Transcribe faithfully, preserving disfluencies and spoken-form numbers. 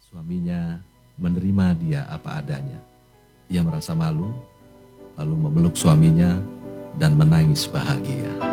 Suaminya menerima dia apa adanya. Ia merasa malu, lalu memeluk suaminya dan menangis bahagia.